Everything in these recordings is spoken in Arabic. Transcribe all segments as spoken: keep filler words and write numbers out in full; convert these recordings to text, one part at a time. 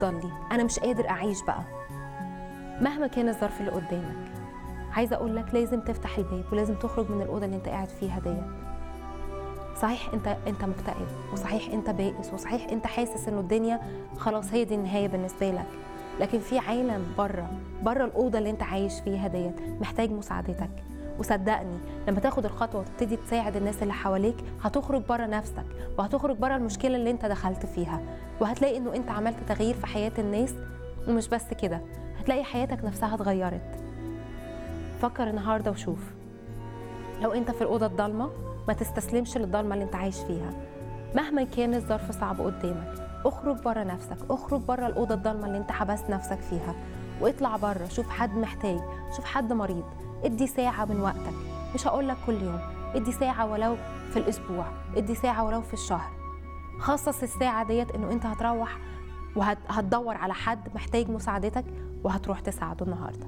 لي، انا مش قادر اعيش بقى مهما كان الظرف اللي قدامك. عايزه اقول لك لازم تفتح الباب ولازم تخرج من الاوضه اللي انت قاعد فيها ديت. صحيح انت انت مكتئب، وصحيح انت بائس، وصحيح انت حاسس انه الدنيا خلاص هي دي النهايه بالنسبه لك، لكن في عالم بره بره الاوضه اللي انت عايش فيها ديت محتاج مساعدتك. وصدقني لما تاخد الخطوه وتبتدي تساعد الناس اللي حواليك هتخرج بره نفسك، وهتخرج بره المشكله اللي انت دخلت فيها، وهتلاقي انه انت عملت تغيير في حياه الناس. ومش بس كده، هتلاقي حياتك نفسها اتغيرت. فكر النهارده وشوف، لو انت في الاوضه الضلمه ما تستسلمش للضلمه اللي انت عايش فيها. مهما كان الظرف صعب قدامك، اخرج بره نفسك، اخرج بره الاوضه الضلمه اللي انت حبست نفسك فيها، واطلع بره. شوف حد محتاج، شوف حد مريض، ادي ساعه من وقتك. مش هقول لك كل يوم، ادي ساعه ولو في الاسبوع، ادي ساعه ولو في الشهر. خصص الساعه ديت انه انت هتروح وهتدور على حد محتاج مساعدتك وهتروح تساعده النهارده.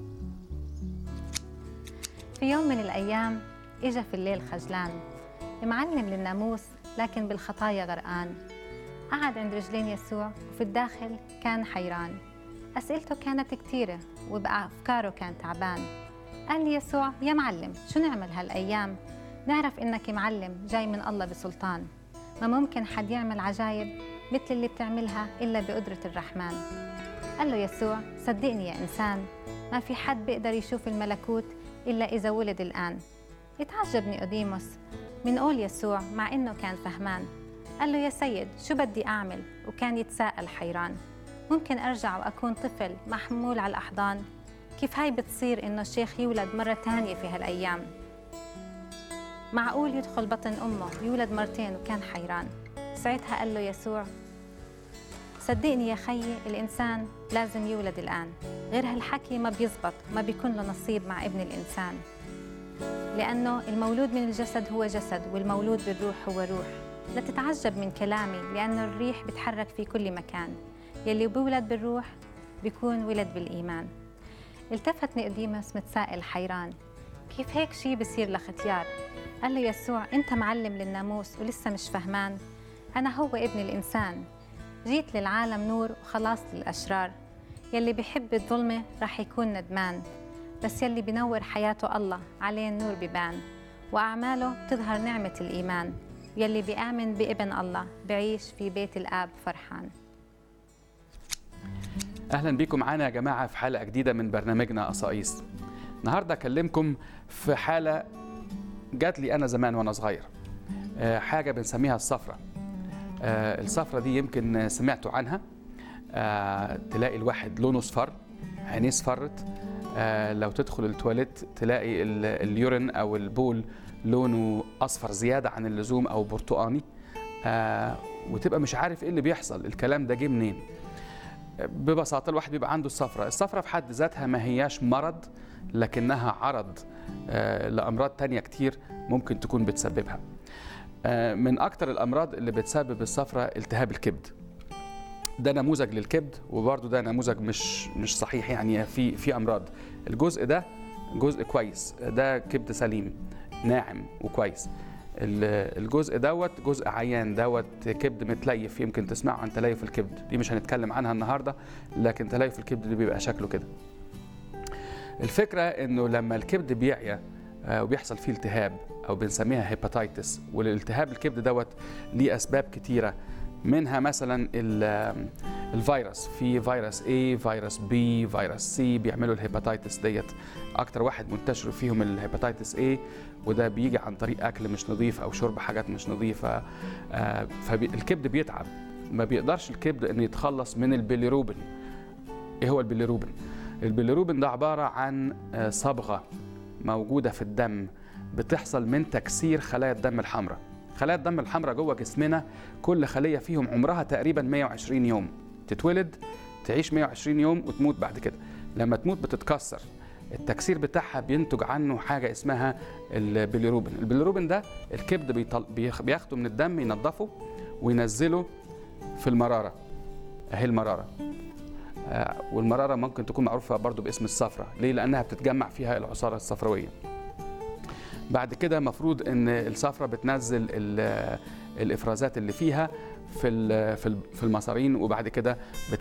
في يوم من الأيام إجا في الليل خجلان، معلم للناموس لكن بالخطايا غرقان. قعد عند رجلين يسوع وفي الداخل كان حيران، أسئلته كانت كتيرة وبأفكاره كان تعبان. قال لي يسوع يا معلم شو نعمل هالأيام؟ نعرف إنك معلم جاي من الله بسلطان، ما ممكن حد يعمل عجايب مثل اللي بتعملها إلا بقدرة الرحمن. قال له يسوع صدقني يا إنسان، ما في حد بيقدر يشوف الملكوت إلا إذا ولد الآن. اتعجب نيقوديموس من قول يسوع مع إنه كان فهمان. قال له يا سيد شو بدي أعمل؟ وكان يتساءل حيران، ممكن أرجع وأكون طفل محمول على الأحضان؟ كيف هاي بتصير إنه الشيخ يولد مرة تانية في هالأيام؟ معقول يدخل بطن أمه يولد مرتين؟ وكان حيران. ساعتها قال له يسوع صدقني يا خيي الإنسان لازم يولد الآن، غير هالحكي ما بيزبط، ما بيكون له نصيب مع ابن الإنسان، لأنه المولود من الجسد هو جسد والمولود بالروح هو روح. لا تتعجب من كلامي لأنه الريح بتحرك في كل مكان، يلي بيولد بالروح بيكون ولد بالإيمان. التفت نيقوديموس متسائل حيران، كيف هيك شي بصير لختيار؟ قال له يسوع أنت معلم للناموس ولسه مش فهمان؟ أنا هو ابن الإنسان، جيت للعالم نور وخلاص للأشرار. يلي بيحب الظلمة رح يكون ندمان، بس يلي بنور حياته الله عليه النور بيبان، وأعماله بتظهر نعمة الإيمان. يلي بيآمن بابن الله بعيش في بيت الآب فرحان. أهلا بكم معانا يا جماعة في حلقة جديدة من برنامجنا قصائص. النهاردة أكلمكم في حالة جات لي أنا زمان وأنا صغير، حاجة بنسميها الصفرة. الصفرة دي يمكن سمعتوا عنها. تلاقي الواحد لونه اصفر، عينيه اصفرت. لو تدخل التواليت تلاقي اليورين أو البول لونه أصفر زيادة عن اللزوم أو برتقاني، وتبقى مش عارف إيه اللي بيحصل، الكلام ده جه منين. ببساطة الواحد بيبقى عنده الصفرة. الصفرة في حد ذاتها ما هياش مرض، لكنها عرض لأمراض تانية كتير ممكن تكون بتسببها. من أكتر الأمراض اللي بتسبب الصفرة التهاب الكبد. ده نموذج للكبد، وبرضه ده نموذج مش مش صحيح، يعني في في أمراض. الجزء ده جزء كويس، ده كبد سليم ناعم وكويس. الجزء دوت جزء عيان، دوت كبد متليف. يمكن تسمعوا عن تليف الكبد، دي مش هنتكلم عنها النهارده، لكن تليف الكبد دي بيبقى شكله كده. الفكره انه لما الكبد بيعيا وبيحصل فيه التهاب او بنسميها هيباتيتس، والالتهاب الكبد دوت ليه اسباب كتيره، منها مثلا الفيروس. في فيروس A، فيروس B، فيروس C بيعملوا الهيباتيتس ديت. اكتر واحد منتشر فيهم الهيباتيتس A، وده بيجي عن طريق اكل مش نظيف او شرب حاجات مش نظيفه. فالكبد بيتعب، ما بيقدرش الكبد انه يتخلص من البيليروبين. ايه هو البيليروبين؟ البيليروبين ده عباره عن صبغه موجوده في الدم، بتحصل من تكسير خلايا الدم الحمراء. خلايا الدم الحمراء جوه جسمنا كل خليه فيهم عمرها تقريبا مئة وعشرين يوم. تتولد تعيش مئة وعشرين يوم وتموت بعد كده. لما تموت بتتكسر، التكسير بتاعها بينتج عنه حاجه اسمها البيليروبين. البيليروبين ده الكبد بيطل... بياخده من الدم، ينظفه وينزله في المراره. اهي المراره. آه والمراره ممكن تكون معروفه برضو باسم الصفرة. ليه؟ لانها بتتجمع فيها العصاره الصفراويه. بعد كده مفروض ان الصفرة بتنزل الافرازات اللي فيها في في المصارين، وبعد كده